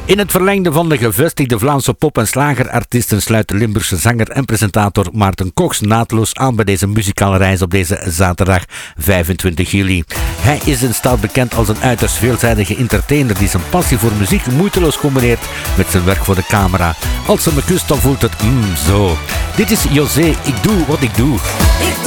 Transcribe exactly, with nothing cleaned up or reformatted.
In het verlengde van de gevestigde Vlaamse pop- en slagerartiesten sluit de Limburgse zanger en presentator Maarten Cox naadloos aan bij deze muzikale reis op deze zaterdag vijfentwintig juli. Hij is in stad bekend als een uiterst veelzijdige entertainer die zijn passie voor muziek moeiteloos combineert met zijn werk voor de camera. Als ze me kust, dan voelt het mm, zo. Dit is José, ik doe wat ik doe. Ik